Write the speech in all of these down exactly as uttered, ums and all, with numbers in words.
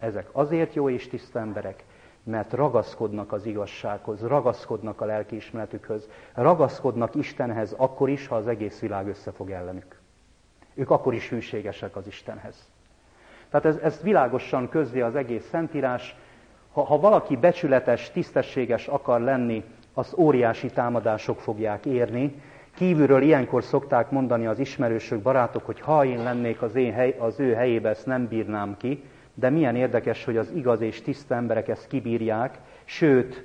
Ezek azért jó és tiszta emberek, mert ragaszkodnak az igazsághoz, ragaszkodnak a lelkiismeretükhöz, ragaszkodnak Istenhez akkor is, ha az egész világ összefog ellenük. Ők akkor is hűségesek az Istenhez. Tehát ez, ez világosan közli az egész Szentírás. Ha, ha valaki becsületes, tisztességes akar lenni, az óriási támadások fogják érni. Kívülről ilyenkor szokták mondani az ismerősök, barátok, hogy ha én lennék az, én hely, az ő helyébe, ezt nem bírnám ki, de milyen érdekes, hogy az igaz és tiszta emberek ezt kibírják, sőt,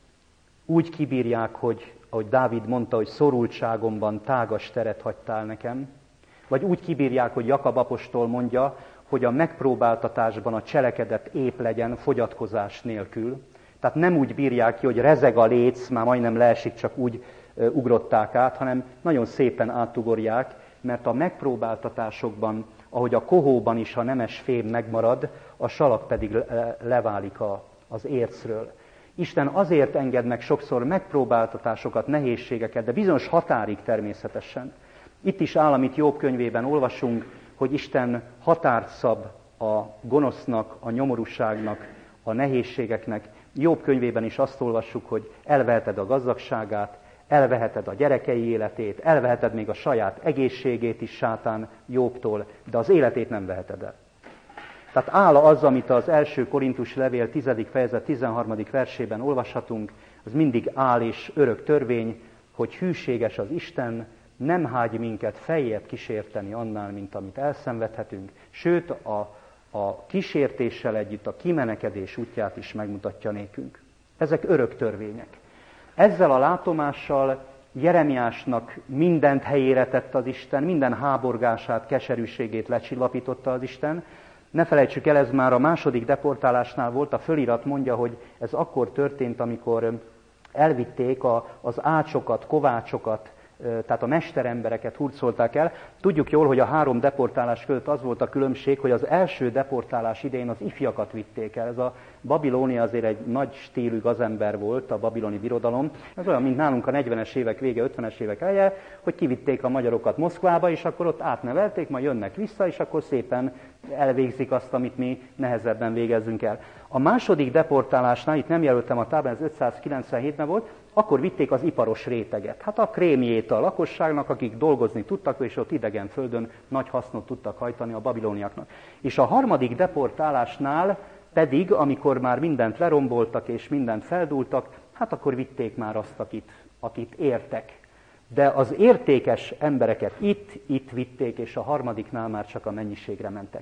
úgy kibírják, hogy, ahogy Dávid mondta, hogy szorultságomban tágas teret hagytál nekem, vagy úgy kibírják, hogy Jakab apostol mondja, hogy a megpróbáltatásban a cselekedet épp legyen fogyatkozás nélkül. Tehát nem úgy bírják ki, hogy rezeg a léc, már majdnem leesik, csak úgy e, ugrották át, hanem nagyon szépen átugorják, mert a megpróbáltatásokban, ahogy a kohóban is a nemes fém megmarad, a salak pedig le, leválik a, az ércről. Isten azért enged meg sokszor megpróbáltatásokat, nehézségeket, de bizonyos határig természetesen. Itt is áll, amit Jobb könyvében olvasunk, hogy Isten határt szab a gonosznak, a nyomorúságnak, a nehézségeknek. Jobb könyvében is azt olvassuk, hogy elveheted a gazdagságát, elveheted a gyerekei életét, elveheted még a saját egészségét is sátán Jobbtól, de az életét nem veheted el. Tehát áll az, amit az első Korintus levél tizedik fejezet tizenharmadik versében olvashatunk, az mindig áll és örök törvény, hogy hűséges az Isten, nem hágy minket feljebb kísérteni annál, mint amit elszenvedhetünk, sőt a, a kísértéssel együtt a kimenekedés útját is megmutatja nékünk. Ezek örök törvények. Ezzel a látomással Jeremiásnak mindent helyére tett az Isten, minden háborgását, keserűségét lecsillapította az Isten. Ne felejtsük el, ez már a második deportálásnál volt, a fölirat mondja, hogy ez akkor történt, amikor elvitték a, az ácsokat, kovácsokat, tehát a mesterembereket hurcolták el. Tudjuk jól, hogy a három deportálás között az volt a különbség, hogy az első deportálás idején az ifjakat vitték el. Ez a Babilónia azért egy nagy stílű gazember volt, a babiloni birodalom. Ez olyan, mint nálunk a negyvenes évek vége, ötvenes évek eleje, hogy kivitték a magyarokat Moszkvába, és akkor ott átnevelték, majd jönnek vissza, és akkor szépen elvégzik azt, amit mi nehezebben végezzünk el. A második deportálásnál, itt nem jelöltem a táblán, ez ötszázkilencvenhétben volt, akkor vitték az iparos réteget. Hát a krémjét a lakosságnak, akik dolgozni tudtak, és ott idegen földön nagy hasznot tudtak hajtani a babiloniaknak. És a harmadik deportálásnál pedig, amikor már mindent leromboltak és mindent feldúltak, hát akkor vitték már azt, akit, akit értek. De az értékes embereket itt, itt vitték, és a harmadiknál már csak a mennyiségre mentek.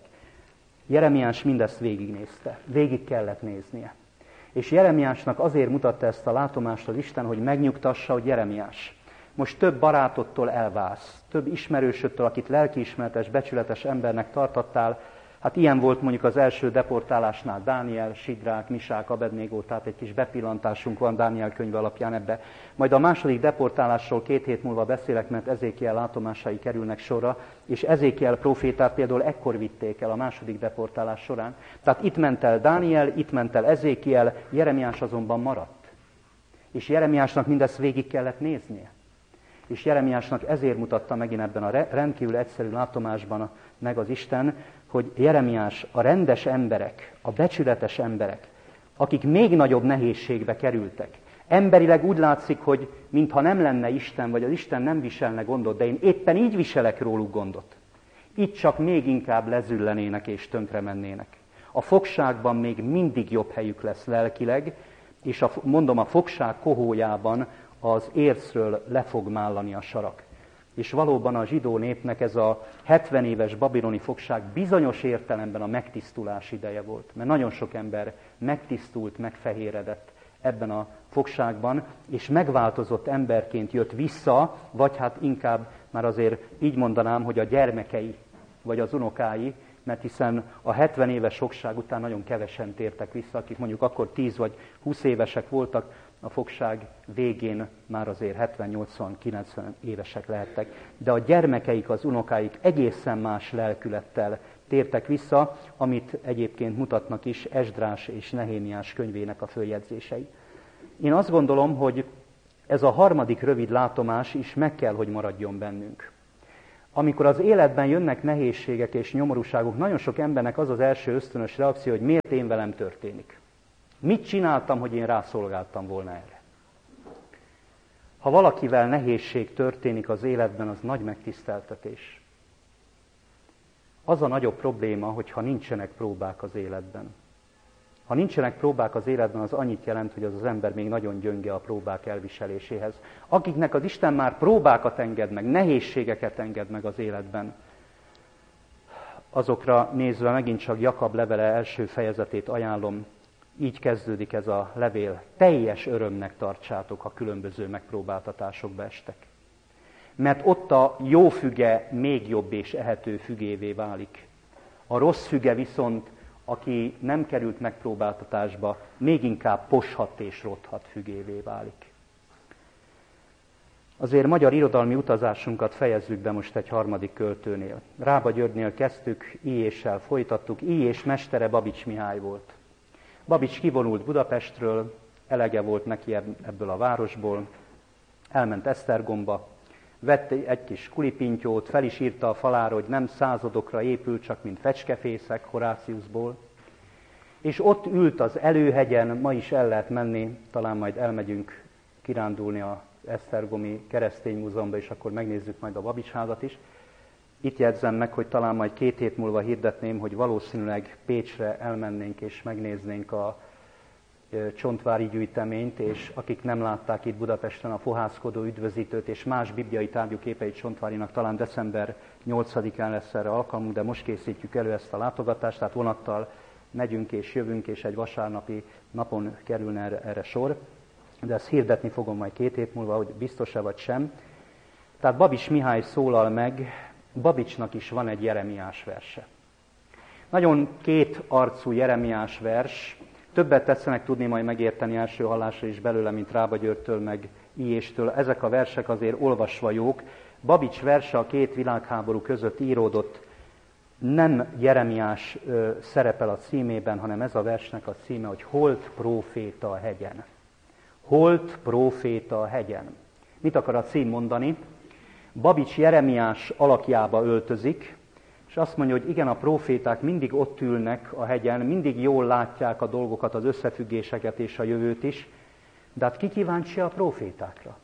Jeremiás mindezt végignézte, végig kellett néznie. És Jeremiásnak azért mutatta ezt a látomást az Isten, hogy megnyugtassa, hogy Jeremiás, most több barátodtól elválsz, több ismerősödtől, akit lelkiismeretes, becsületes embernek tartottál. Hát ilyen volt mondjuk az első deportálásnál Dániel, Sidrák, Misák, Abednégó, tehát egy kis bepillantásunk van Dániel könyve alapján ebbe. Majd a második deportálásról két hét múlva beszélek, mert Ezékiel látomásai kerülnek sorra, és Ezékiel prófétát például ekkor vitték el a második deportálás során. Tehát itt ment el Dániel, itt ment el Ezékiel, Jeremiás azonban maradt. És Jeremiásnak mindezt végig kellett néznie. És Jeremiásnak ezért mutatta megint ebben a rendkívül egyszerű látomásban meg az Isten, hogy Jeremiás, a rendes emberek, a becsületes emberek, akik még nagyobb nehézségbe kerültek. Emberileg úgy látszik, hogy mintha nem lenne Isten, vagy az Isten nem viselne gondot, de én éppen így viselek róluk gondot. Itt csak még inkább lezüllenének és tönkre mennének. A fogságban még mindig jobb helyük lesz lelkileg, és a, mondom, a fogság kohójában az ércről le fog mállani a sarak. És valóban a zsidó népnek ez a hetven éves babiloni fogság bizonyos értelemben a megtisztulás ideje volt. Mert nagyon sok ember megtisztult, megfehéredett ebben a fogságban, és megváltozott emberként jött vissza, vagy hát inkább már azért így mondanám, hogy a gyermekei, vagy az unokái, mert hiszen a hetven éves fogság után nagyon kevesen tértek vissza, akik mondjuk akkor tíz vagy húsz évesek voltak, a fogság végén már azért hetven-nyolcvan-kilencven évesek lehettek. De a gyermekeik, az unokáik egészen más lelkülettel tértek vissza, amit egyébként mutatnak is Esdrás és Nehémiás könyvének a följegyzései. Én azt gondolom, hogy ez a harmadik rövid látomás is meg kell, hogy maradjon bennünk. Amikor az életben jönnek nehézségek és nyomorúságok, nagyon sok embernek az az első ösztönös reakció, hogy miért én velem történik. Mit csináltam, hogy én rászolgáltam volna erre? Ha valakivel nehézség történik az életben, az nagy megtiszteltetés. Az a nagyobb probléma, hogyha nincsenek próbák az életben. Ha nincsenek próbák az életben, az annyit jelent, hogy az az ember még nagyon gyönge a próbák elviseléséhez. Akiknek az Isten már próbákat enged meg, nehézségeket enged meg az életben, azokra nézve megint csak Jakab levele első fejezetét ajánlom. Így kezdődik ez a levél. Teljes örömnek tartsátok, ha különböző megpróbáltatásokba estek. Mert ott a jó füge még jobb és ehető fügévé válik. A rossz füge viszont, aki nem került megpróbáltatásba, még inkább poshat és rothat fügévé válik. Azért magyar irodalmi utazásunkat fejezzük be most egy harmadik költőnél. Rába Györgynél kezdtük, Illyéssel folytattuk. Illyés mestere Babics Mihály volt. Babics kivonult Budapestről, elege volt neki ebből a városból, elment Esztergomba, vett egy kis kulipintyót, fel is írta a falára, hogy nem századokra épül, csak mint fecskefészek Horáciusból. És ott ült az Előhegyen, ma is el lehet menni, talán majd elmegyünk kirándulni az Esztergomi Keresztény Múzeumba, és akkor megnézzük majd a Babics házat is. Itt jegyzem meg, hogy talán majd két hét múlva hirdetném, hogy valószínűleg Pécsre elmennénk és megnéznénk a Csontvári gyűjteményt, és akik nem látták itt Budapesten a Fohászkodó Üdvözítőt és más bibliai tárgyú képeit Csontvárinak, talán december nyolcadikán lesz erre alkalmunk, de most készítjük elő ezt a látogatást, tehát vonattal megyünk és jövünk, és egy vasárnapi napon kerülne erre, erre sor. De ezt hirdetni fogom majd két hét múlva, hogy biztos-e vagy sem. Tehát Babics Mihály szólal meg, Babicsnak is van egy Jeremiás verse. Nagyon két arcú Jeremiás vers, többet tetszenek tudni majd megérteni első hallásra is belőle, mint Rába Györgytől, meg Ilyéstől. Ezek a versek azért olvasva jók. Babics verse a két világháború között íródott, nem Jeremiás ö, szerepel a címében, hanem ez a versnek a címe, hogy Holt próféta a hegyen. Holt próféta a hegyen. Mit akar a cím mondani? Babics Jeremiás alakjába öltözik, és azt mondja, hogy igen, a próféták mindig ott ülnek a hegyen, mindig jól látják a dolgokat, az összefüggéseket és a jövőt is, de hát ki kíváncsi a prófétákra?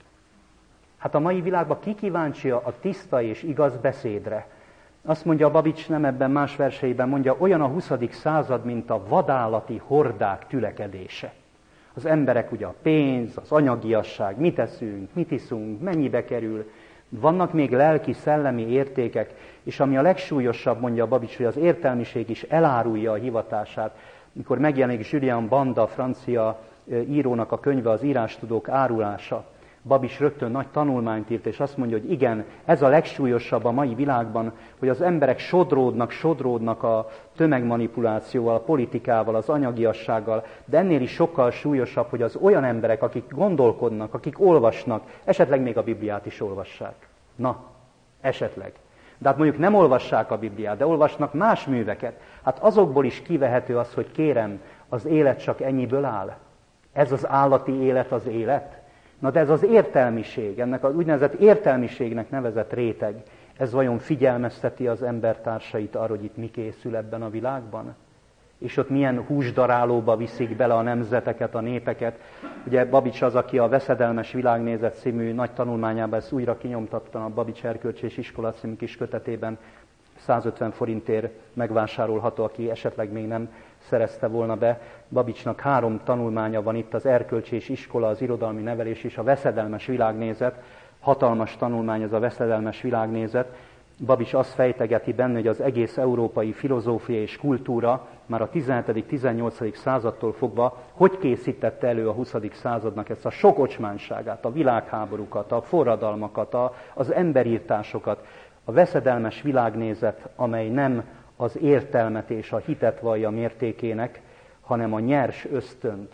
Hát a mai világban ki kíváncsi a tiszta és igaz beszédre? Azt mondja a Babics, nem ebben más verseiben mondja, olyan a huszadik század, mint a vadállati hordák tülekedése. Az emberek ugye a pénz, az anyagiasság, mit eszünk, mit iszunk, mennyibe kerül. Vannak még lelki, szellemi értékek, és ami a legsúlyosabb, mondja a Babics, hogy az értelmiség is elárulja a hivatását. Mikor megjelenik Julien Banda, francia írónak a könyve, az írástudók árulása, Babics rögtön nagy tanulmányt írt, és azt mondja, hogy igen, ez a legsúlyosabb a mai világban, hogy az emberek sodródnak, sodródnak a tömegmanipulációval, a politikával, az anyagiassággal, de ennél is sokkal súlyosabb, hogy az olyan emberek, akik gondolkodnak, akik olvasnak, esetleg még a Bibliát is olvassák. Na, esetleg. De hát mondjuk nem olvassák a Bibliát, de olvasnak más műveket. Hát azokból is kivehető az, hogy kérem, az élet csak ennyiből áll. Ez az állati élet az élet. Na de ez az értelmiség, ennek az úgynevezett értelmiségnek nevezett réteg, ez vajon figyelmezteti az embertársait arra, hogy itt mi készül ebben a világban? És ott milyen húsdarálóba viszik bele a nemzeteket, a népeket. Ugye Babics az, aki a Veszedelmes világnézet című nagy tanulmányában ezt újra kinyomtatta a Babics Erkölcs és Iskola című kis kötetében, százötven forintért megvásárolható, aki esetleg még nem szerezte volna be. Babicsnak három tanulmánya van itt, az Erkölcs és Iskola, az Irodalmi Nevelés és a Veszedelmes világnézet. Hatalmas tanulmány ez a Veszedelmes világnézet. Babics azt fejtegeti benne, hogy az egész európai filozófia és kultúra már a tizenhetedik-tizennyolcadik századtól fogva hogy készítette elő a huszadik századnak ezt a sok ocsmánságát, a világháborúkat, a forradalmakat, a, az emberírtásokat. A veszedelmes világnézet, amely nem az értelmet és a hitet vallja mértékének, hanem a nyers ösztönt,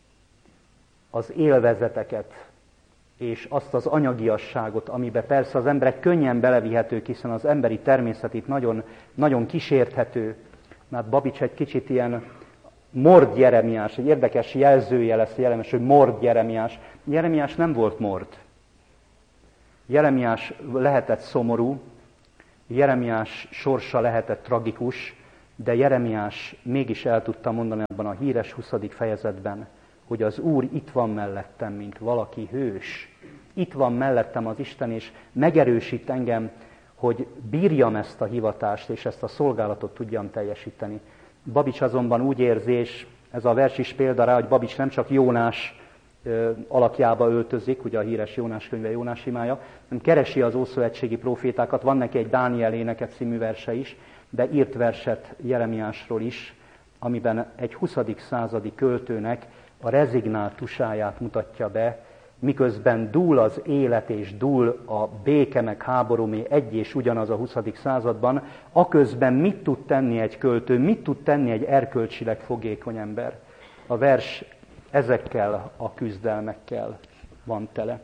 az élvezeteket, és azt az anyagiasságot, amiben persze az emberek könnyen belevihetők, hiszen az emberi természet itt nagyon, nagyon kísérthető, mert Babics egy kicsit ilyen mord Jeremiás, egy érdekes jelzője lesz jellemes, hogy mord Jeremiás. Jeremiás nem volt mord. Jeremiás lehetett szomorú, Jeremiás sorsa lehetett tragikus, de Jeremiás mégis el tudta mondani abban a híres huszadik fejezetben, hogy az Úr itt van mellettem, mint valaki hős. Itt van mellettem az Isten, és megerősít engem, hogy bírjam ezt a hivatást, és ezt a szolgálatot tudjam teljesíteni. Babics azonban úgy érzi, és ez a vers is példa rá, hogy Babics nem csak Jónás ö, alakjába öltözik, ugye a híres Jónás könyve, Jónás imája, hanem keresi az ószövetségi prófétákat, van neki egy Dániel éneket című verse is, de írt verset Jeremiásról is, amiben egy huszadik századi költőnek a rezignáltusáját mutatja be, miközben dúl az élet és dúl a béke meg háborúmé egy és ugyanaz a huszadik században, aközben mit tud tenni egy költő, mit tud tenni egy erkölcsileg fogékony ember. A vers ezekkel a küzdelmekkel van tele.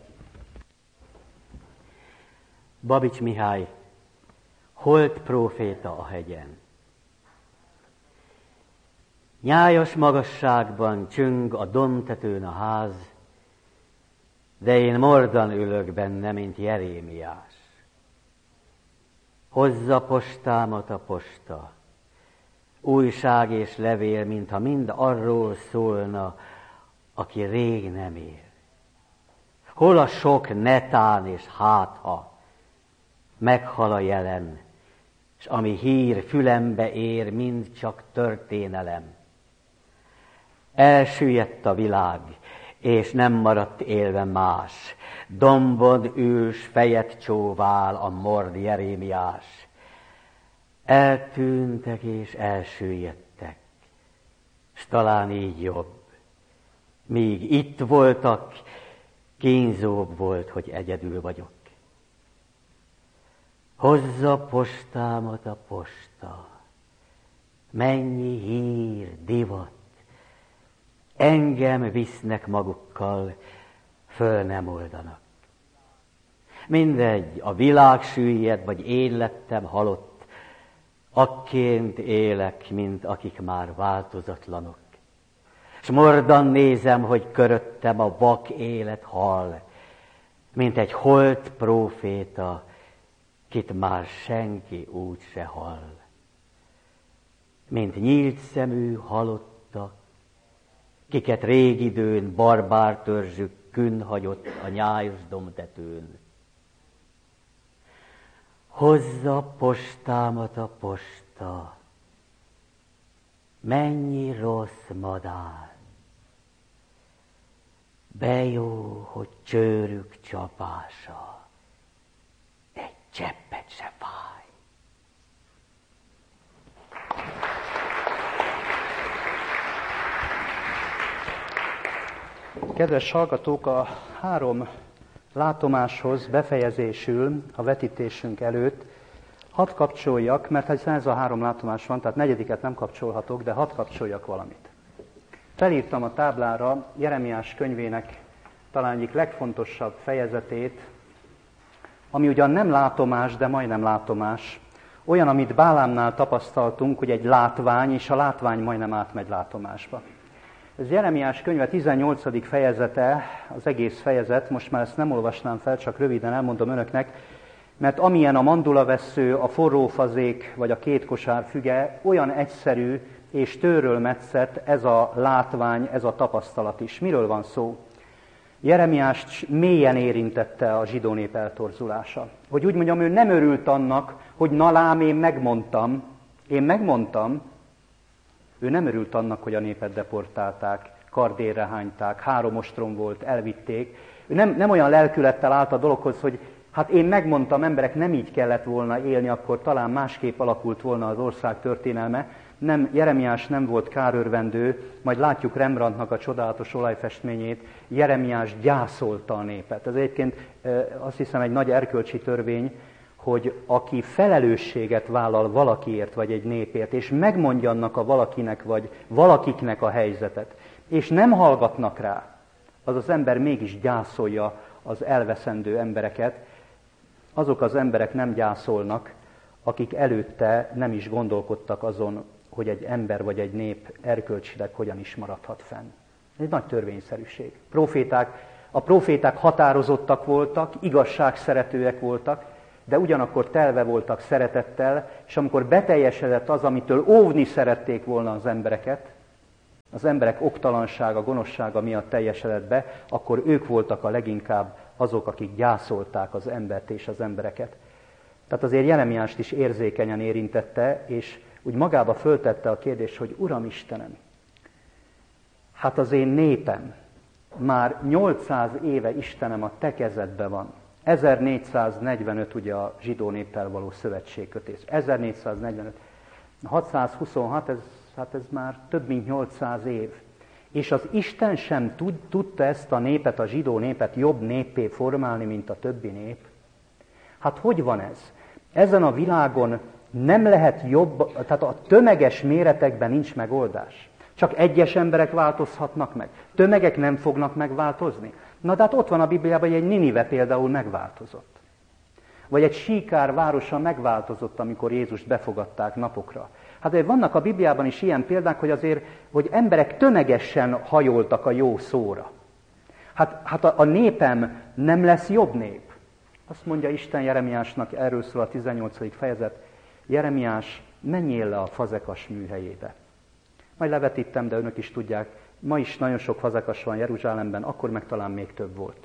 Babics Mihály, holt próféta a hegyen. Nyájas magasságban csüng a domtetőn a ház, de én mordan ülök benne, mint Jerémiás. Hozza postámat a posta, újság és levél, mintha mind arról szólna, aki rég nem él. Hol a sok netán és hátha, meghal a jelen, s ami hír fülembe ér, mind csak történelem. Elsüllyedt a világ, és nem maradt élve más. Dombon ős fejet csóvál a mord Jerémiás. Eltűntek és elsüllyedtek, s talán így jobb. Míg itt voltak, kínzóbb volt, hogy egyedül vagyok. Hozza postámat a posta, mennyi hír, divat, engem visznek magukkal, föl nem oldanak. Mindegy, a világ süllyed, vagy én lettem halott, akként élek, mint akik már változatlanok. S mordan nézem, hogy köröttem a vak élet hal, mint egy holt próféta, kit már senki úgy se hall. Mint nyílt szemű halottak, kiket régidőn barbár törzsük künn hagyott a nyájos domtetőn. Hozza postámat a posta, mennyi rossz madár. Bejó, hogy csőrük csapása egy cseppet se fáj. Kedves hallgatók, a három látomáshoz befejezésül a vetítésünk előtt hadd kapcsoljak, mert ha ez a három látomás van, tehát negyediket nem kapcsolhatok, de hadd kapcsoljak valamit. Felírtam a táblára Jeremiás könyvének talán egyik legfontosabb fejezetét, ami ugyan nem látomás, de majdnem látomás. Olyan, amit Bálámnál tapasztaltunk, hogy egy látvány, és a látvány majdnem átmegy látomásba. Ez Jeremiás könyve tizennyolcadik fejezete, az egész fejezet, most már ezt nem olvasnám fel, csak röviden elmondom önöknek, mert amilyen a mandulavesző, a forrófazék vagy a két kosár füge, olyan egyszerű és tőről metszett ez a látvány, ez a tapasztalat is. Miről van szó? Jeremiást mélyen érintette a zsidó nép eltorzulása. Hogy úgy mondjam, ő nem örült annak, hogy na lám, én megmondtam, én megmondtam, ő nem örült annak, hogy a népet deportálták, kardérre hányták, három ostrom volt, elvitték. Ő nem, nem olyan lelkülettel állt a dologhoz, hogy hát én megmondtam, emberek, nem így kellett volna élni, akkor talán másképp alakult volna az ország történelme. Nem, Jeremiás nem volt kárörvendő, majd látjuk Rembrandtnak a csodálatos olajfestményét, Jeremiás gyászolta a népet. Ez egyébként azt hiszem egy nagy erkölcsi törvény, hogy aki felelősséget vállal valakiért vagy egy népért, és megmondja annak a valakinek vagy valakiknek a helyzetet, és nem hallgatnak rá, az az ember mégis gyászolja az elveszendő embereket. Azok az emberek nem gyászolnak, akik előtte nem is gondolkodtak azon, hogy egy ember vagy egy nép erkölcsileg hogyan is maradhat fenn. Ez egy nagy törvényszerűség. Proféták, a proféták határozottak voltak, igazságszeretőek voltak, de ugyanakkor telve voltak szeretettel, és amikor beteljesedett az, amitől óvni szerették volna az embereket, az emberek oktalansága, gonoszsága miatt teljesedett be, akkor ők voltak a leginkább azok, akik gyászolták az embert és az embereket. Tehát azért Jeremiást is érzékenyen érintette, és úgy magába föltette a kérdést, hogy Uram Istenem, hát az én népem már nyolcszáz éve Istenem a te kezedben van. ezernégyszáznegyvenöt ugye a zsidó néppel való szövetségkötés. ezernégyszáznegyvenöt. hatszázhuszonhat, ez, hát ez már több mint nyolcszáz év. És az Isten sem tud, tudta ezt a népet, a zsidó népet jobb néppé formálni, mint a többi nép. Hát hogy van ez? Ezen a világon nem lehet jobb, tehát a tömeges méretekben nincs megoldás. Csak egyes emberek változhatnak meg. Tömegek nem fognak megváltozni. Na de hát ott van a Bibliában, hogy egy Ninive például megváltozott. Vagy egy Síkár városa megváltozott, amikor Jézust befogadták napokra. Hát vannak a Bibliában is ilyen példák, hogy azért, hogy emberek tömegesen hajoltak a jó szóra. Hát, hát a, a népem nem lesz jobb nép. Azt mondja Isten Jeremiásnak, erről szól a tizennyolcadik fejezet, Jeremiás, menjél le a fazekas műhelyébe. Majd levetítem, de önök is tudják, ma is nagyon sok fazekas van Jeruzsálemben, akkor meg talán még több volt.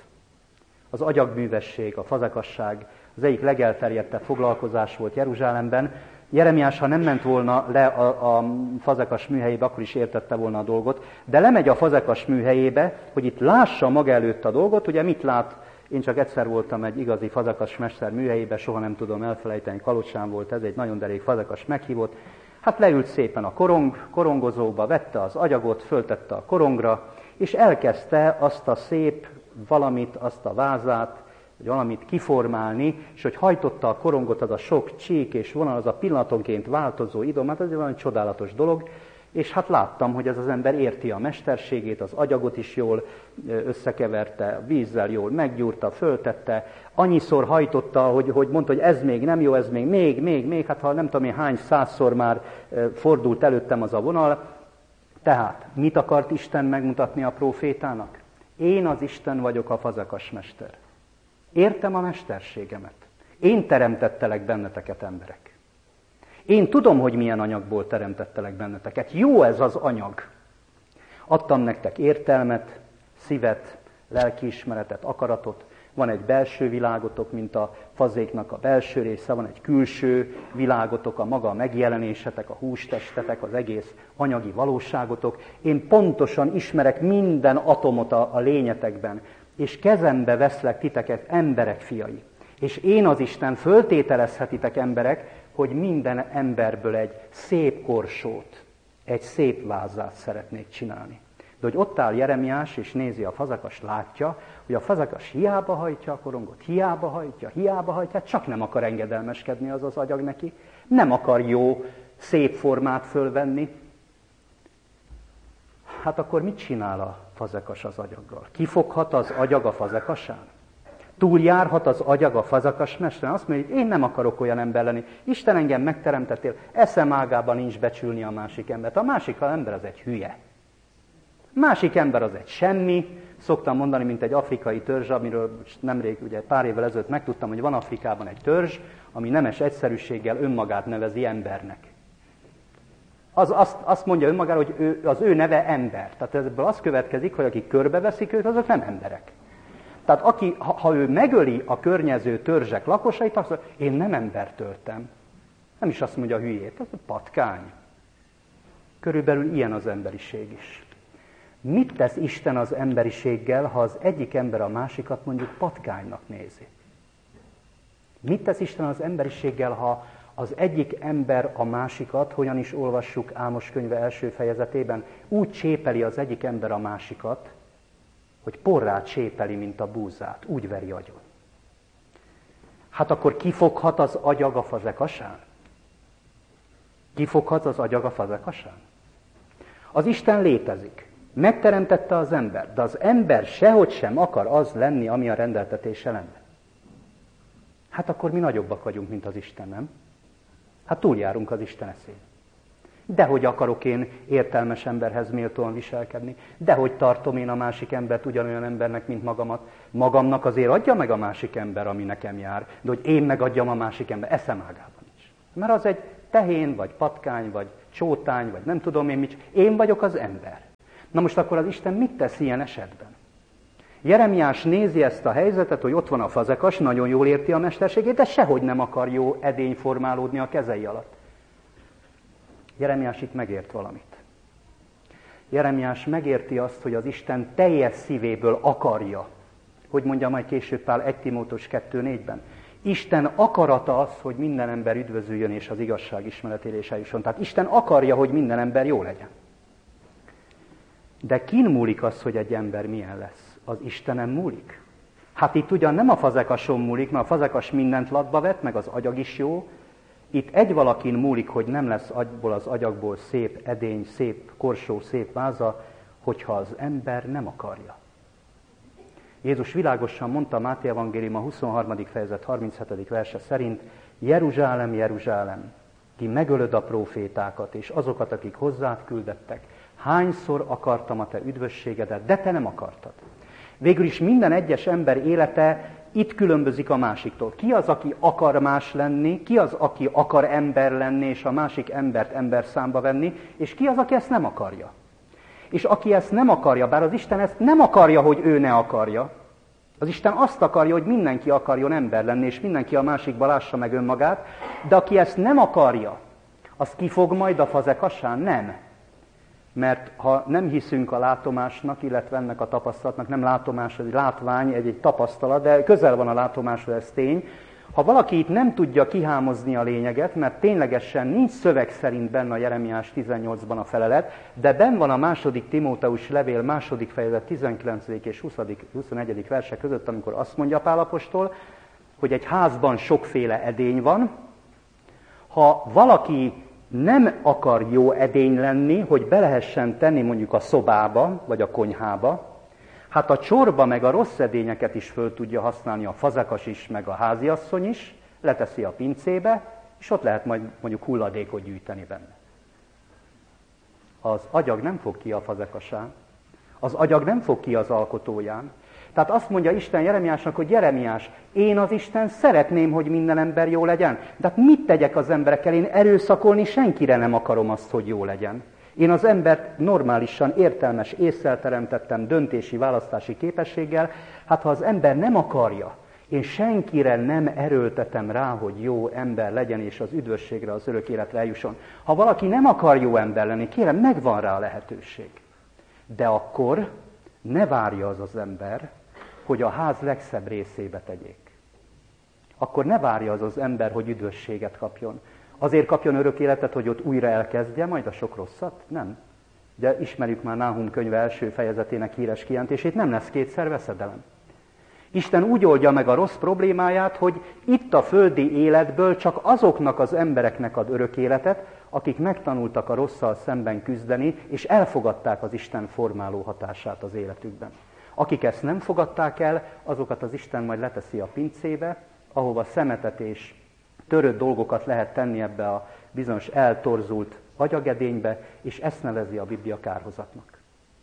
Az agyagművesség, a fazekasság az egyik legelterjedtebb foglalkozás volt Jeruzsálemben. Jeremiás, ha nem ment volna le a, a fazekas műhelyébe, akkor is értette volna a dolgot, de lemegy a fazekas műhelyébe, hogy itt lássa maga előtt a dolgot. Ugye mit lát? Én csak egyszer voltam egy igazi fazekas mester műhelyébe, soha nem tudom elfelejteni, Kalocsán volt ez, egy nagyon derék fazekas meghívott. Hát leült szépen a korong, korongozóba, vette az agyagot, föltette a korongra, és elkezdte azt a szép valamit, azt a vázát, vagy valamit kiformálni, és hogy hajtotta a korongot, az a sok csík és vonal, az a pillanatonként változó idom, hát ez egy valami csodálatos dolog, és hát láttam, hogy ez az ember érti a mesterségét, az agyagot is jól összekeverte, vízzel jól meggyúrta, föltette, annyiszor hajtotta, hogy, hogy mondta, hogy ez még nem jó, ez még, még, még, még, hát ha nem tudom én hány százszor már fordult előttem az a vonal. Tehát, mit akart Isten megmutatni a prófétának? Én az Isten vagyok, a fazekas mester. Értem a mesterségemet. Én teremtettelek benneteket, emberek. Én tudom, hogy milyen anyagból teremtettelek benneteket. Jó ez az anyag. Adtam nektek értelmet, szívet, lelkiismeretet, akaratot. Van egy belső világotok, mint a fazéknak a belső része, van egy külső világotok, a maga megjelenésetek, a hústestetek, az egész anyagi valóságotok. Én pontosan ismerek minden atomot a, a lényetekben, és kezembe veszlek titeket, emberek fiai. És én az Isten, föltételezhetitek, emberek, hogy minden emberből egy szép korsót, egy szép vázát szeretnék csinálni. De hogy ott áll Jeremiás, és nézi a fazekas, látja, hogy a fazekas hiába hajtja a korongot, hiába hajtja, hiába hajtja, csak nem akar engedelmeskedni az az agyag neki, nem akar jó, szép formát fölvenni. Hát akkor mit csinál a fazekas az agyaggal? Kifoghat az agyag a fazekasán? Túljárhat az agyag a fazekas mesteren? Azt mondja, hogy én nem akarok olyan ember lenni. Isten engem megteremtettél, eszem ágában nincs becsülni a másik embert. A másik ember az egy hülye. Másik ember az egy semmi. Szoktam mondani, mint egy afrikai törzs, amiről nemrég, ugye pár évvel ezelőtt megtudtam, hogy van Afrikában egy törzs, ami nemes egyszerűséggel önmagát nevezi embernek. Az, azt, azt mondja önmagára, hogy ő, az ő neve ember. Tehát ebből az következik, hogy akik körbeveszik őt, azok nem emberek. Tehát aki, ha, ha ő megöli a környező törzsek lakosait, azt mondja, én nem embert öltem. Nem is azt mondja a hülyét, az a patkány. Körülbelül ilyen az emberiség is. Mit tesz Isten az emberiséggel, ha az egyik ember a másikat mondjuk patkánynak nézi? Mit tesz Isten az emberiséggel, ha az egyik ember a másikat, hogyan is olvassuk Ámos könyve első fejezetében, úgy csépeli az egyik ember a másikat, hogy porrá csépeli, mint a búzát, úgy veri agyon. Hát akkor kifoghat az agyag a fazekasán? Kifoghat az agyag a fazekasán? Az Isten létezik. Megteremtette az ember, de az ember sehogy sem akar az lenni, ami a rendeltetése lenne. Hát akkor mi nagyobbak vagyunk, mint az Isten, nem? Hát túljárunk az Isten eszén. Dehogy akarok én értelmes emberhez méltóan viselkedni. Dehogy tartom én a másik embert ugyanolyan embernek, mint magamat. Magamnak azért adja meg a másik ember, ami nekem jár, de hogy én megadjam a másik ember, eszem ágában is. Mert az egy tehén, vagy patkány, vagy csótány, vagy nem tudom én mit. Én vagyok az ember. Na most akkor az Isten mit tesz ilyen esetben? Jeremiás nézi ezt a helyzetet, hogy ott van a fazekas, nagyon jól érti a mesterségét, de sehogy nem akar jó edény formálódni a kezei alatt. Jeremiás itt megért valamit. Jeremiás megérti azt, hogy az Isten teljes szívéből akarja, hogy mondja majd később Pál egy Timóteus kettő négyben. Isten akarata az, hogy minden ember üdvözüljön és az igazság ismeretére is eljusson. Tehát Isten akarja, hogy minden ember jó legyen. De kin múlik az, hogy egy ember milyen lesz? Az Istenem múlik? Hát itt ugyan nem a fazekason múlik, mert a fazekas mindent latba vet, meg az agyag is jó. Itt egy valakin múlik, hogy nem lesz agyból az agyagból szép edény, szép korsó, szép váza, hogyha az ember nem akarja. Jézus világosan mondta Máté evangélium a huszonharmadik fejezet harminchetedik verse szerint: Jeruzsálem, Jeruzsálem, ki megölöd a prófétákat, és azokat, akik hozzád küldettek. Hányszor akartam a te üdvösségedet, de te nem akartad. Végül is minden egyes ember élete itt különbözik a másiktól. Ki az, aki akar más lenni, ki az, aki akar ember lenni, és a másik embert ember számba venni, és ki az, aki ezt nem akarja. És aki ezt nem akarja, bár az Isten ezt nem akarja, hogy ő ne akarja, az Isten azt akarja, hogy mindenki akarjon ember lenni, és mindenki a másikba lássa meg önmagát, de aki ezt nem akarja, az ki fog majd a fazekasán? Nem. Mert ha nem hiszünk a látomásnak, illetve ennek a tapasztalatnak, nem látomás, egy látvány, egy, egy tapasztalat, de közel van a látomáshoz, ez tény. Ha valaki itt nem tudja kihámozni a lényeget, mert ténylegesen nincs szöveg szerint benne a Jeremiás tizennyolcban a felelet, de benn van a második Timóteus levél második fejezet tizenkilencedik és huszadik, huszonegyedik verse között, amikor azt mondja Pál apostol, hogy egy házban sokféle edény van. Ha valaki nem akar jó edény lenni, hogy be lehessen tenni mondjuk a szobába, vagy a konyhába, hát a csorba meg a rossz edényeket is föl tudja használni a fazekas is, meg a háziasszony is, leteszi a pincébe, és ott lehet majd mondjuk hulladékot gyűjteni benne. Az agyag nem fog ki a fazekasán, az agyag nem fog ki az alkotóján. Tehát azt mondja Isten Jeremiásnak, hogy Jeremiás, én az Isten szeretném, hogy minden ember jó legyen. De hát mit tegyek az emberekkel? Én erőszakolni senkire nem akarom azt, hogy jó legyen. Én az embert normálisan, értelmes ésszel teremtettem, döntési, választási képességgel. Hát ha az ember nem akarja, én senkire nem erőltetem rá, hogy jó ember legyen, és az üdvösségre, az örök életre eljusson. Ha valaki nem akar jó ember lenni, kérem, megvan rá a lehetőség. De akkor ne várja az az ember, hogy a ház legszebb részébe tegyék. Akkor ne várja az az ember, hogy üdvösséget kapjon. Azért kapjon örök életet, hogy ott újra elkezdje majd a sok rosszat? Nem. De ismerjük már Náhum könyve első fejezetének híres kijelentését, nem lesz kétszer veszedelem. Isten úgy oldja meg a rossz problémáját, hogy itt a földi életből csak azoknak az embereknek ad örök életet, akik megtanultak a rosszal szemben küzdeni, és elfogadták az Isten formáló hatását az életükben. Akik ezt nem fogadták el, azokat az Isten majd leteszi a pincébe, ahova szemetet és törött dolgokat lehet tenni ebbe a bizonyos eltorzult agyagedénybe, és ezt nevezi a Biblia kárhozatnak.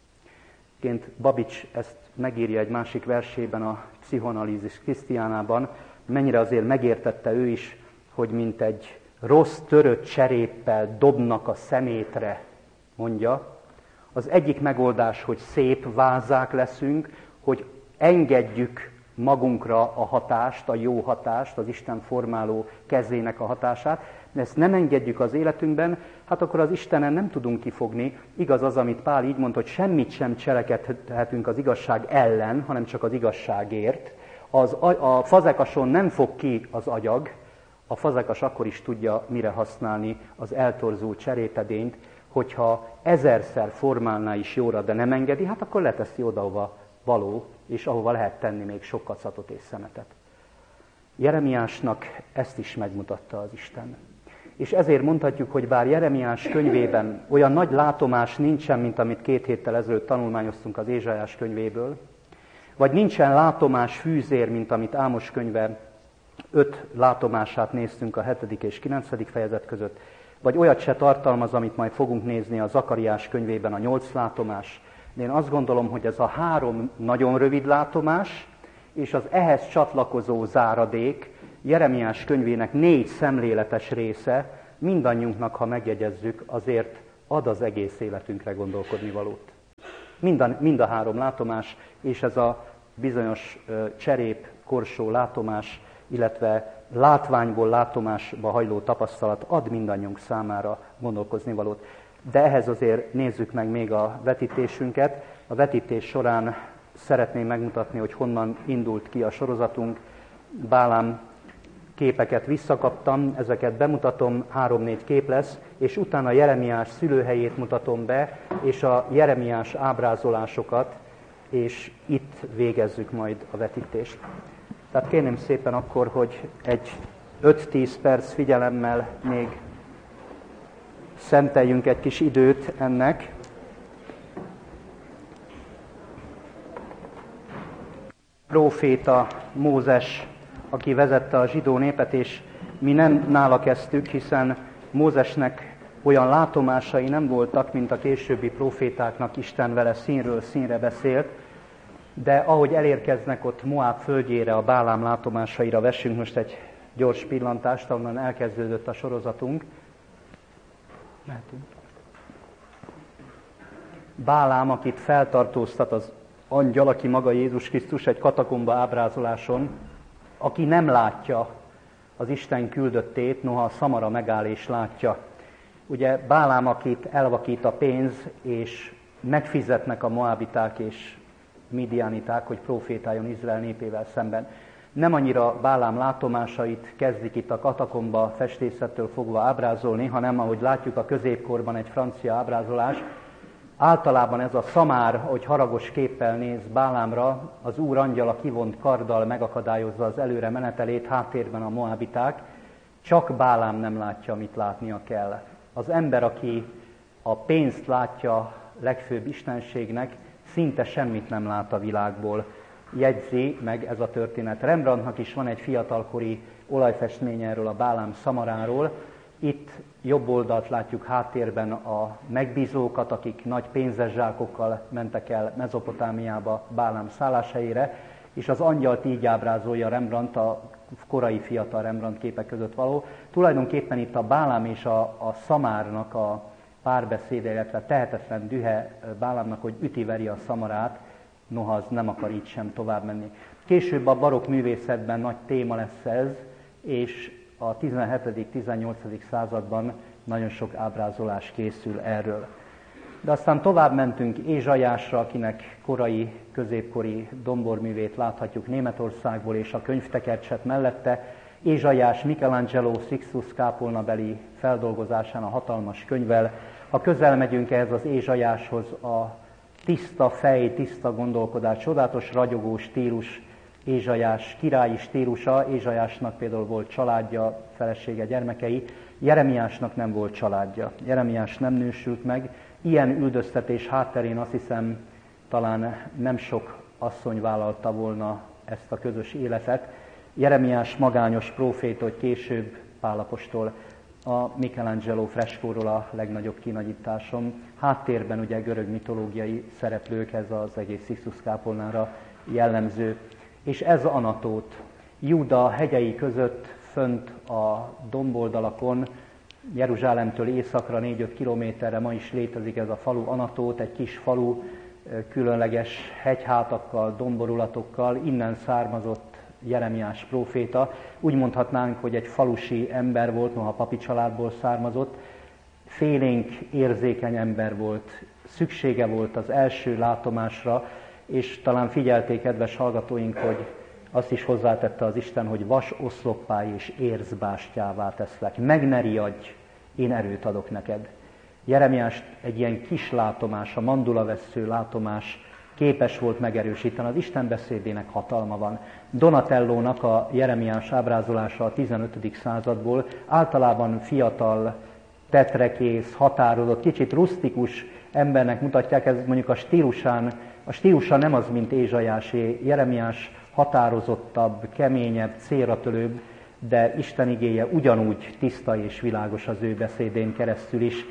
Ként Babics ezt megírja egy másik versében, a Pszichoanalízis Krisztiánában, mennyire azért megértette ő is, hogy mint egy rossz törött cseréppel dobnak a szemétre, mondja. Az egyik megoldás, hogy szép vázák leszünk, hogy engedjük magunkra a hatást, a jó hatást, az Isten formáló kezének a hatását, de ezt nem engedjük az életünkben, hát akkor az Istenen nem tudunk kifogni. Igaz az, amit Pál így mond, hogy semmit sem cselekedhetünk az igazság ellen, hanem csak az igazságért. Az, a, a fazekason nem fog ki az agyag, a fazekas akkor is tudja mire használni az eltorzult cserépedényt, hogyha ezerszer formálná is jóra, de nem engedi, hát akkor leteszi oda, ahova való, és ahova lehet tenni még sok kacatot és szemetet. Jeremiásnak ezt is megmutatta az Isten. És ezért mondhatjuk, hogy bár Jeremiás könyvében olyan nagy látomás nincsen, mint amit két héttel ezelőtt tanulmányoztunk az Ézsaiás könyvéből, vagy nincsen látomás fűzér, mint amit Ámos könyve öt látomását néztünk a hetedik és kilencedik fejezet között, vagy olyat se tartalmaz, amit majd fogunk nézni a Zakariás könyvében, a nyolc látomás. De én azt gondolom, hogy ez a három nagyon rövid látomás, és az ehhez csatlakozó záradék, Jeremiás könyvének négy szemléletes része, mindannyiunknak, ha megjegyezzük, azért ad az egész életünkre gondolkodni valót. Mind a, mind a három látomás, és ez a bizonyos cserép, korsó látomás, illetve látványból látomásba hajló tapasztalat ad mindannyiunk számára gondolkozni valót. De ehhez azért nézzük meg még a vetítésünket. A vetítés során szeretném megmutatni, hogy honnan indult ki a sorozatunk. Bálám képeket visszakaptam, ezeket bemutatom, három-négy kép lesz, és utána Jeremiás szülőhelyét mutatom be, és a Jeremiás ábrázolásokat, és itt végezzük majd a vetítést. Tehát kérném szépen akkor, hogy egy öt-tíz perc figyelemmel még szenteljünk egy kis időt ennek. Próféta Mózes, aki vezette a zsidó népet, és mi nem nála kezdtük, hiszen Mózesnek olyan látomásai nem voltak, mint a későbbi prófétáknak, Isten vele színről színre beszélt, de ahogy elérkeznek ott Moáb földjére, a Bálám látomásaira, vessünk most egy gyors pillantást, ahonnan elkezdődött a sorozatunk. Mehetünk. Bálám, akit feltartóztat az angyal, aki maga Jézus Krisztus egy katakomba ábrázoláson, aki nem látja az Isten küldöttét, noha a szamara megáll és látja. Ugye Bálám, akit elvakít a pénz, és megfizetnek a moábiták és midianiták, hogy profétáljon Izrael népével szemben. Nem annyira Bálám látomásait kezdik itt a katakomba festészettől fogva ábrázolni, hanem ahogy látjuk a középkorban egy francia ábrázolás, általában ez a szamár, hogy haragos képpel néz Bálámra, az Úr angyala kivont karddal megakadályozza az előre menetelét, háttérben a moábiták, csak Bálám nem látja, amit látnia kell. Az ember, aki a pénzt látja legfőbb istenségnek, szinte semmit nem lát a világból. Jegyzi meg ez a történet. Rembrandtnak is van egy fiatalkori olajfestménye erről a Bálám szamaráról. Itt jobb oldalt látjuk háttérben a megbízókat, akik nagy pénzes zsákokkal mentek el Mezopotámiába Bálám szálláshelyére, és az angyalt így ábrázolja Rembrandt, a korai fiatal Rembrandt képek között való. Tulajdonképpen itt a Bálám és a, a szamárnak a párbeszéde, illetve tehetetlen dühe Bálámnak, hogy üti-veri a szamarát, noha az nem akar így sem tovább menni. Később a barokk művészetben nagy téma lesz ez, és a tizenhetedik-tizennyolcadik században nagyon sok ábrázolás készül erről. De aztán tovább mentünk Ézsaiásra, akinek korai, középkori domborművét láthatjuk Németországból, és a könyvtekercset mellette. Ézsaiás Michelangelo Sixtus kápolnabeli feldolgozásán a hatalmas könyvvel. Ha közel megyünk ehhez az Ézsaiáshoz, a tiszta fej, tiszta gondolkodás, csodálatos ragyogó stílus, Ézsaiás királyi stílusa. Ézsaiásnak például volt családja, felesége, gyermekei, Jeremiásnak nem volt családja. Jeremiás nem nősült meg. Ilyen üldöztetés hátterén azt hiszem, talán nem sok asszony vállalta volna ezt a közös életet. Jeremiás magányos próféta, hogy később Pál apostol, a Michelangelo freskóról a legnagyobb kinagyításom. Háttérben ugye görög mitológiai szereplők, ez az egész Sixtus kápolnára jellemző. És ez Anatót, Júda hegyei között, fönt a domboldalakon, Jeruzsálemtől északra négy-öt kilométerre ma is létezik ez a falu, Anatót, egy kis falu, különleges hegyhátakkal, domborulatokkal, innen származott Jeremiás próféta. Úgy mondhatnánk, hogy egy falusi ember volt, noha papi családból származott, félénk, érzékeny ember volt, szüksége volt az első látomásra, és talán figyelték, kedves hallgatóink, hogy azt is hozzátette az Isten, hogy vas oszloppá és érzbástyává teszlek. Meg ne riadj, én erőt adok neked. Jeremiás egy ilyen kis látomás, a mandulavesző látomás képes volt megerősíteni, az Isten beszédének hatalma van. Donatellónak a Jeremiás ábrázolása a tizenötödik századból általában fiatal, tetrekész, határozott, kicsit rusztikus embernek mutatják, ez mondjuk a stílusán, a stílusa nem az, mint Ézsaiásé, Jeremiás határozottabb, keményebb, célra törőbb, de Isten igéje ugyanúgy tiszta és világos az ő beszédén keresztül is.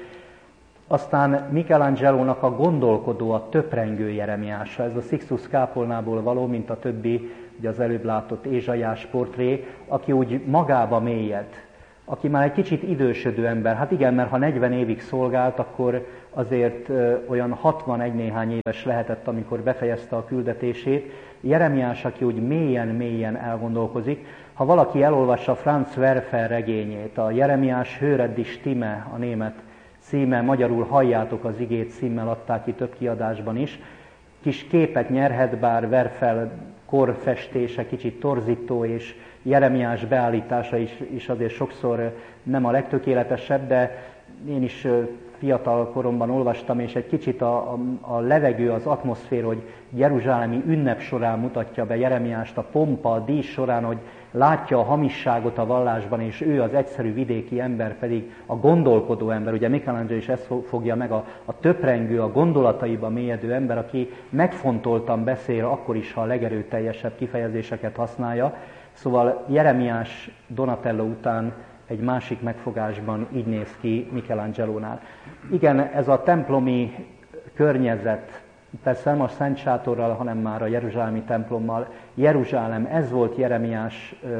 Aztán Michelangelónak a gondolkodó, a töprengő Jeremiása, ez a Sixtus kápolnából való, mint a többi, ugye az előbb látott Ézsaiás portré, aki úgy magába mélyed, aki már egy kicsit idősödő ember. Hát igen, mert ha negyven évig szolgált, akkor azért olyan hatvanegy néhány éves lehetett, amikor befejezte a küldetését. Jeremiás, aki úgy mélyen-mélyen elgondolkozik. Ha valaki elolvassa Franz Werfel regényét, a Jeremiás Höret die Stimme, a német címe, magyarul Halljátok az igét címmel adták ki több kiadásban is, kis képet nyerhet, bár Werfel korfestése kicsit torzító, és Jeremiás beállítása is, is azért sokszor nem a legtökéletesebb, de én is fiatal koromban olvastam, és egy kicsit a, a, a levegő, az atmoszféra, hogy jeruzsálemi ünnep során mutatja be Jeremiást, a pompa, a dísz során, hogy látja a hamisságot a vallásban, és ő az egyszerű vidéki ember pedig a gondolkodó ember. Ugye Michelangelo is ezt fogja meg, a, a töprengő, a gondolataiba mélyedő ember, aki megfontoltan beszél, akkor is, ha a legerőteljesebb kifejezéseket használja. Szóval Jeremiás Donatello után egy másik megfogásban így néz ki Michelangelónál. Igen, ez a templomi környezet, persze nem a Szent Sátorral, hanem már a jeruzsálemi templommal. Jeruzsálem, ez volt Jeremiás ö,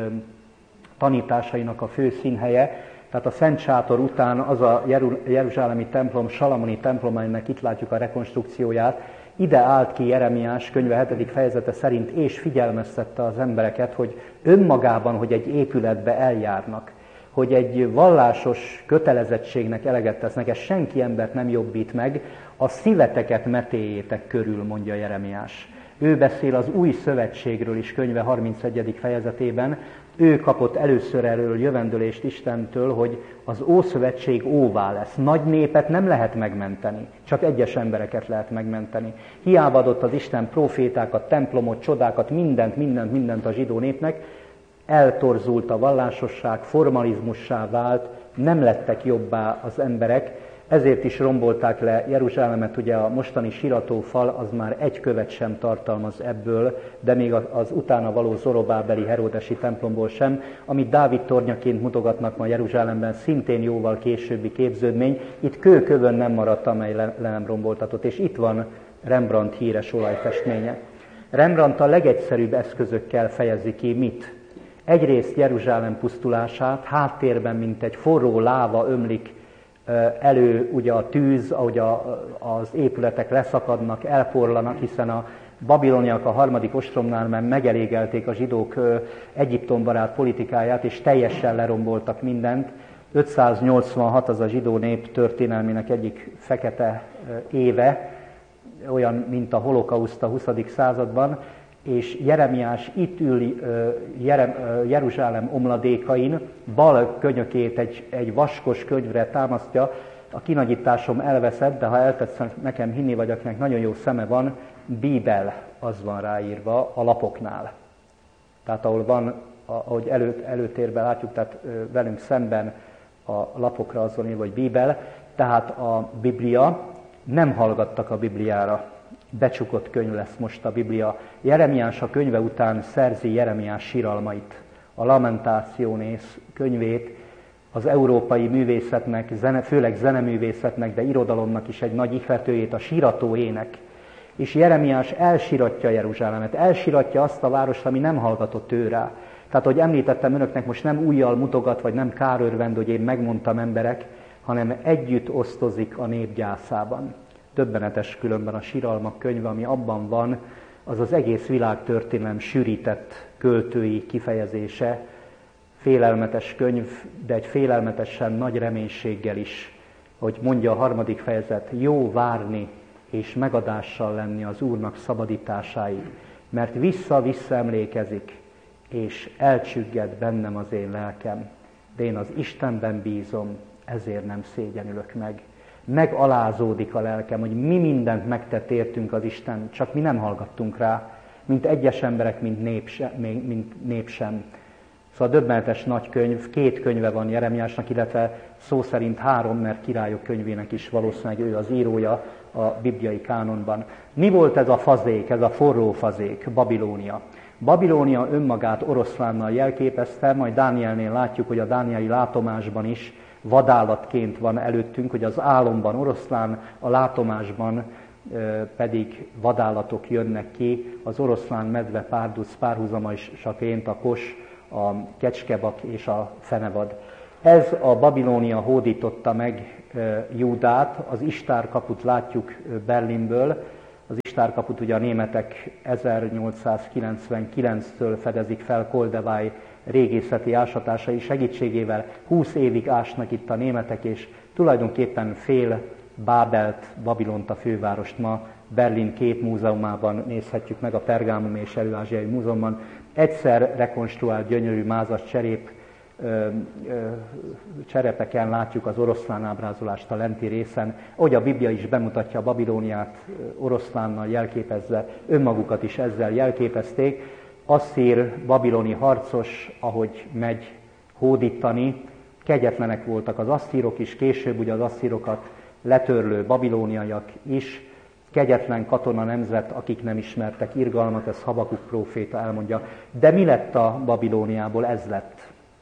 tanításainak a fő színhelye. Tehát a Szent Sátor után az a jeruzsálemi templom, salamoni templom, aminek itt látjuk a rekonstrukcióját, ide állt ki Jeremiás könyve hetedik fejezete szerint, és figyelmeztette az embereket, hogy önmagában, hogy egy épületbe eljárnak, hogy egy vallásos kötelezettségnek eleget tesznek, ez senki embert nem jobbít meg, a szíveteket metéljétek körül, mondja Jeremiás. Ő beszél az új szövetségről is könyve harmincegyedik fejezetében, ő kapott először erről jövendőlést Istentől, hogy az Ószövetség óvá lesz. Nagy népet nem lehet megmenteni, csak egyes embereket lehet megmenteni. Hiába adott az Isten profétákat, templomot, csodákat, mindent, mindent, mindent a zsidó népnek, eltorzult a vallásosság, formalizmussá vált, nem lettek jobbá az emberek, ezért is rombolták le Jeruzsálemet, ugye a mostani siratófal az már egy követ sem tartalmaz ebből, de még az utána való zorobábeli heródesi templomból sem, amit Dávid tornyaként mutogatnak ma Jeruzsálemben, szintén jóval későbbi képződmény, itt kőkövön nem maradt, amely le, le nem romboltatott, és itt van Rembrandt híres olajfestménye. Rembrandt a legegyszerűbb eszközökkel fejezi ki mit? Egyrészt Jeruzsálem pusztulását, háttérben, mint egy forró láva ömlik elő ugye a tűz, ahogy a, az épületek leszakadnak, elporlanak, hiszen a babiloniak a harmadik ostromnál már megelégelték a zsidók Egyiptombarát politikáját, és teljesen leromboltak mindent. ötszáznyolcvanhat az a zsidó nép történelmének egyik fekete éve, olyan, mint a holokauszt a huszadik században, és Jeremiás itt ül Jeruzsálem omladékain, bal könyökét egy, egy vaskos könyvre támasztja, a kinagyításom elveszett, de ha eltetsz nekem hinni, vagy akinek nagyon jó szeme van, Bíbel, az van ráírva a lapoknál. Tehát ahol van, ahogy elő, előtérbe látjuk, tehát velünk szemben a lapokra az van írva, hogy Bíbel, tehát a Biblia, nem hallgattak a Bibliára. Becsukott könyv lesz most a Biblia. Jeremiás a könyve után szerzi Jeremiás síralmait, a Lamentációnész könyvét, az európai művészetnek, zene, főleg zeneművészetnek, de irodalomnak is egy nagy ihletőjét, a sírató ének. És Jeremiás elsiratja Jeruzsálemet, elsiratja azt a várost, ami nem hallgatott ő rá. Tehát, ahogy említettem önöknek, most nem újjal mutogat, vagy nem kárörvend, hogy én megmondtam emberek, hanem együtt osztozik a nép gyászában. Döbbenetes különben a síralmak könyve, ami abban van, az az egész világtörténelem sűrített költői kifejezése, félelmetes könyv, de egy félelmetesen nagy reménységgel is, hogy mondja a harmadik fejezet, jó várni és megadással lenni az Úrnak szabadításáig, mert vissza-vissza emlékezik, és elcsügged bennem az én lelkem, de én az Istenben bízom, ezért nem szégyenülök meg. Megalázódik a lelkem, hogy mi mindent megtett értünk az Isten, csak mi nem hallgattunk rá, mint egyes emberek, mint nép sem. Mint nép sem. Szóval döbbenetes nagy könyv, két könyve van Jeremiásnak, illetve szó szerint három, mert királyok könyvének is valószínűleg ő az írója a bibliai kánonban. Mi volt ez a fazék, ez a forró fazék, Babilónia? Babilónia önmagát oroszlánnal jelképezte, majd Dánielnél látjuk, hogy a dánieli látomásban is vadállatként van előttünk, hogy az álomban oroszlán, a látomásban pedig vadállatok jönnek ki, az oroszlán, medve, párduc párhuzamosaként a kos, a kecskebak és a fenevad. Ez a Babilónia hódította meg Júdát, az Istár kaput látjuk Berlinből. Az Istár kaput ugye a németek ezernyolcszázkilencvenkilenctől fedezik fel Koldewey régészeti ásatásai segítségével. húsz évig ásnak itt a németek, és tulajdonképpen fél Bábelt, Babilont, a fővárost ma Berlin képmúzeumában nézhetjük meg, a Pergámum és Elő-ázsiai Múzeumban. Egyszer rekonstruált gyönyörű mázas cserép, ö, ö, cserepeken látjuk az oroszlán ábrázolást a lenti részen. Ahogy a Biblia is bemutatja a Babilóniát oroszlánnal jelképezve, önmagukat is ezzel jelképezték. Asszír, babiloni harcos, ahogy megy hódítani, kegyetlenek voltak az asszírok is, később ugye az asszírokat letörlő babilóniaiak is, kegyetlen katona nemzet, akik nem ismertek irgalmat, ez Habakuk próféta elmondja. De mi lett a Babilóniából? Ez lett.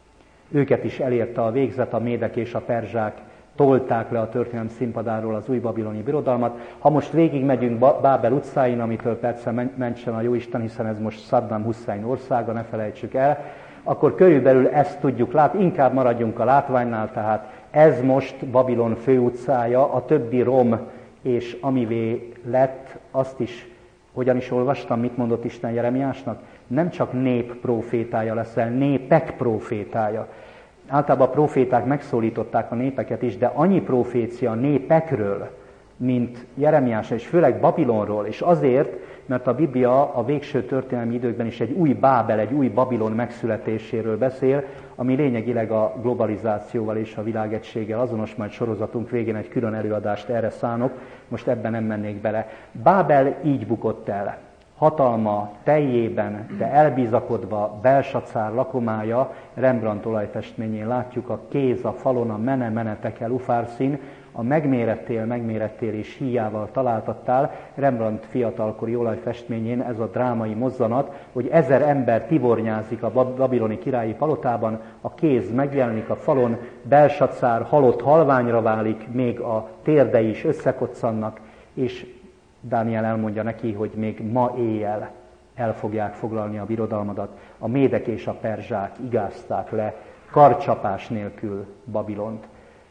Őket is elérte a végzet, a médek és a perzsák tolták le a történelem színpadáról az új babiloni birodalmat. Ha most végigmegyünk Bábel utcáin, amitől persze mentsen a Jóisten, hiszen ez most Saddam Hussein országa, ne felejtsük el, akkor körülbelül ezt tudjuk látni, inkább maradjunk a látványnál, tehát ez most Babilon főutcája, a többi rom, és amivé lett, azt is, hogyan is olvastam, mit mondott Isten Jeremiásnak? Nem csak nép prófétája leszel, népek prófétája. Általában a próféták megszólították a népeket is, de annyi profécia népekről, mint Jeremiás, és főleg Babilonról, és azért, mert a Biblia a végső történelmi időkben is egy új Bábel, egy új Babilon megszületéséről beszél, ami lényegileg a globalizációval és a világegységgel azonos, majd sorozatunk végén egy külön előadást erre szánok, most ebben nem mennék bele. Bábel így bukott el. Hatalma teljében, de elbizakodva, Belsacár lakomája, Rembrandt olajfestményén látjuk, a kéz a falon, a mene mene tekel ufárszín, a megmérettél, megmérettél és híjával találtattál. Rembrandt fiatalkori olajfestményén ez a drámai mozzanat, hogy ezer ember tivornyázik a babiloni királyi palotában, a kéz megjelenik a falon, Belsacár halott halványra válik, még a térdei is összekoccannak, és Dániel elmondja neki, hogy még ma éjjel el fogják foglalni a birodalmadat. A médek és a perzsák igázták le karcsapás nélkül Babilont.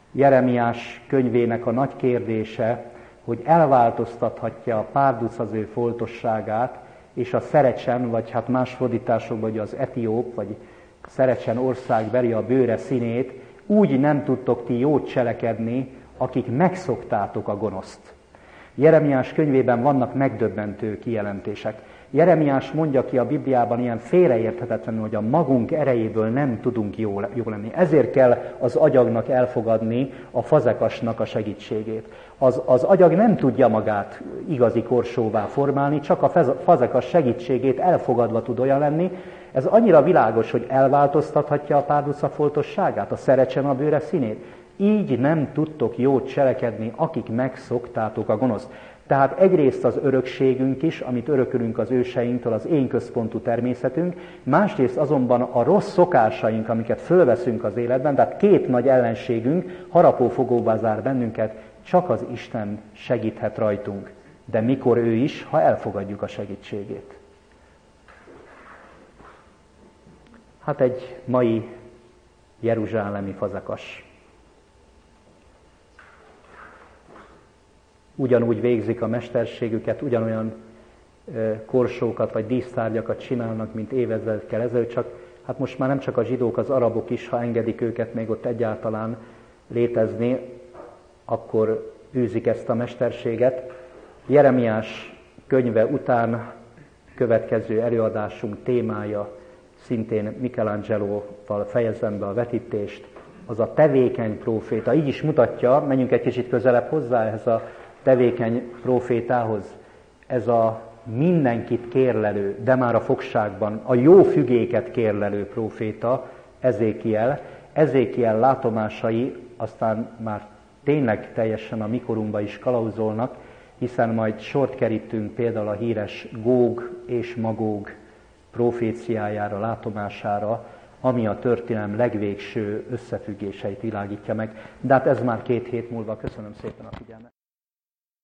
Jeremiás könyvének a nagy kérdése, hogy elváltoztathatja a párduc az ő foltosságát, és a Szerecsen, vagy hát más fordításokban, vagy az etióp, vagy Szerecsen országbeli a bőre színét, úgy nem tudtok ti jót cselekedni, akik megszoktátok a gonoszt. Jeremiás könyvében vannak megdöbbentő kijelentések. Jeremiás mondja ki a Bibliában ilyen félreérthetetlenül, hogy a magunk erejéből nem tudunk jó, jó lenni. Ezért kell az agyagnak elfogadni a fazekasnak a segítségét. Az, az agyag nem tudja magát igazi korsóvá formálni, csak a fazekas segítségét elfogadva tud olyan lenni. Ez annyira világos, hogy elváltoztathatja a párduca foltosságát, a Szerecsen a bőre színét. Így nem tudtok jót cselekedni, akik megszoktátok a gonoszt. Tehát egyrészt az örökségünk is, amit örökölünk az őseinktől, az én központú természetünk, másrészt azonban a rossz szokásaink, amiket fölveszünk az életben, tehát két nagy ellenségünk harapófogóvá zár bennünket, csak az Isten segíthet rajtunk. De mikor ő is, ha elfogadjuk a segítségét. Hát egy mai jeruzsálemi fazekas. Ugyanúgy végzik a mesterségüket, ugyanolyan korsókat vagy dísztárgyakat csinálnak, mint évezredekkel ezelőtt, csak hát most már nem csak a zsidók, az arabok is, ha engedik őket még ott egyáltalán létezni, akkor űzik ezt a mesterséget. Jeremiás könyve után következő előadásunk témája, szintén Michelangelo-val fejezem be a vetítést, az a tevékeny próféta. Így is mutatja, menjünk egy kicsit közelebb hozzá ehhez a tevékeny prófétához, ez a mindenkit kérlelő, de már a fogságban a jó fügéket kérlelő próféta, Ezékiel. Ezékiel látomásai aztán már tényleg teljesen a mikorunkba is kalauzolnak, hiszen majd sort kerítünk például a híres Góg és Magóg proféciájára, látomására, ami a történelem legvégső összefüggéseit világítja meg. De hát ez már két hét múlva. Köszönöm szépen a figyelmet.